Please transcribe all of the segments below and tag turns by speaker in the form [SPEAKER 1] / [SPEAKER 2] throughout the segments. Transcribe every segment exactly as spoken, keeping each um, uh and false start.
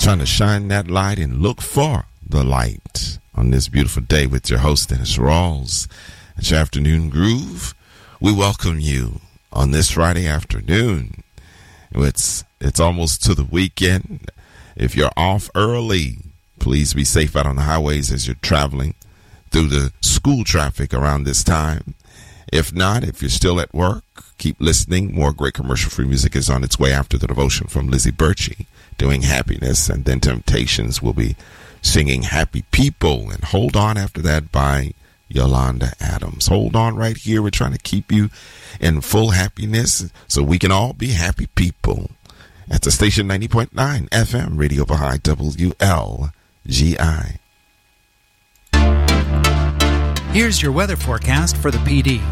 [SPEAKER 1] trying to shine that light and look for the light on this beautiful day with your host, Dennis Rawls. It's your Afternoon Groove. We welcome you on this Friday afternoon. It's, it's almost to the weekend. If you're off early, please be safe out on the highways as you're traveling through the school traffic around this time. If not, if you're still at work, keep listening. More great commercial-free music is on its way after the devotion from Lizzie Birchie, doing Happiness, and then Temptations will be singing Happy People, and Hold On after that by Yolanda Adams. Hold on right here. We're trying to keep you in full happiness so we can all be happy people. At the station ninety point nine F M, Radio Baha'i, W L G I.
[SPEAKER 2] Here's your weather forecast for the P D.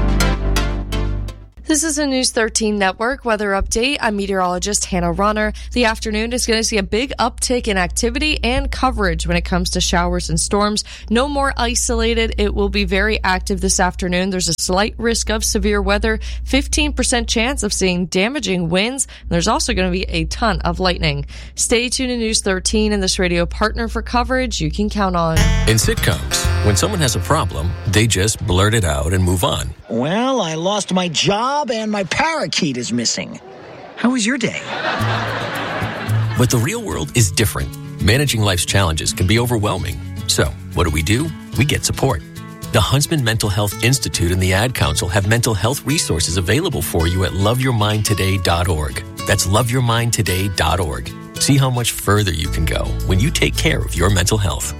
[SPEAKER 3] This is a News thirteen Network weather update. I'm meteorologist Hannah Runner. The afternoon is going to see a big uptick in activity and coverage when it comes to showers and storms. No more isolated. It will be very active this afternoon. There's a slight risk of severe weather, fifteen percent chance of seeing damaging winds. And there's also going to be a ton of lightning. Stay tuned to News thirteen and this radio partner for coverage you can count on.
[SPEAKER 4] In sitcoms, when someone has a problem, they just blurt it out and move on.
[SPEAKER 5] Well, I lost my job and my parakeet is missing. How was your day?
[SPEAKER 4] But the real world is different. Managing life's challenges can be overwhelming. So, what do we do? We get support. The Huntsman Mental Health Institute and the Ad Council have mental health resources available for you at love your mind today dot org. That's love your mind today dot org. See how much further you can go when you take care of your mental health.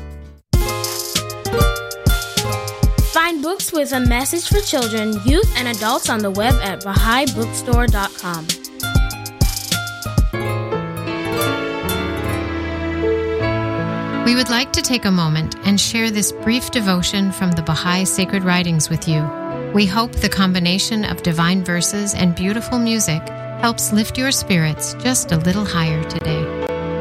[SPEAKER 6] Find books with a message for children, youth, and adults on the web at Baha'i Bookstore dot com.
[SPEAKER 7] We would like to take a moment and share this brief devotion from the Baha'i Sacred Writings with you. We hope the combination of divine verses and beautiful music helps lift your spirits just a little higher today.